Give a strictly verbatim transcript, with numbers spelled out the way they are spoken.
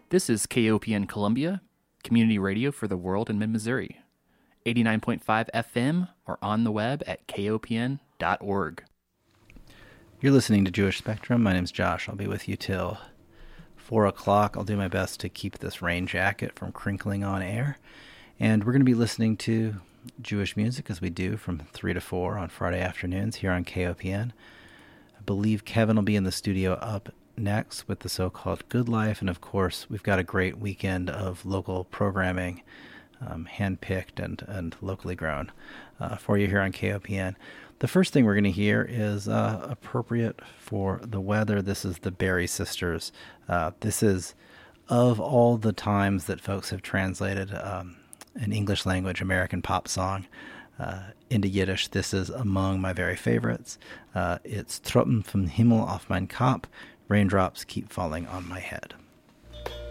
This is K O P N Columbia, community radio for the world in mid-Missouri. eighty-nine point five F M or on the web at K O P N dot org. You're listening to Jewish Spectrum. My name's Josh. I'll be with you till four o'clock. I'll do my best to keep this rain jacket from crinkling on air. And we're going to be listening to Jewish music as we do from three to four on Friday afternoons here on K O P N. I believe Kevin will be in the studio up next with the so-called Good Life. And of course, we've got a great weekend of local programming, um, hand-picked and, and locally grown uh, for you here on K O P N. The first thing we're going to hear is uh, appropriate for the weather. This is the Berry Sisters. Uh, this is, of all the times that folks have translated um, an English language American pop song uh, into Yiddish, this is among my very favorites. Uh, it's Tropfen vom Himmel auf mein Kopf, raindrops keep falling on my head.